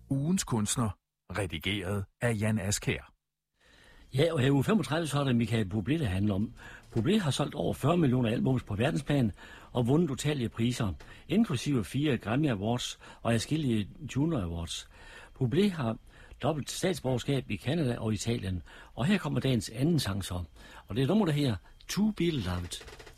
Ugens kunstner, redigeret af Jan Askjær. Ja, og her uge 35, så er det Michael Bublé, det handler om. Bublé har solgt over 40 millioner albums på verdensplan og vundet utallige priser, inklusive 4 Grammy Awards og adskillige Juno Awards. Bublé har dobbelt statsborgerskab i Canada og Italien, og her kommer dagens anden sang så. Og det er nummer der her, To Be Loved.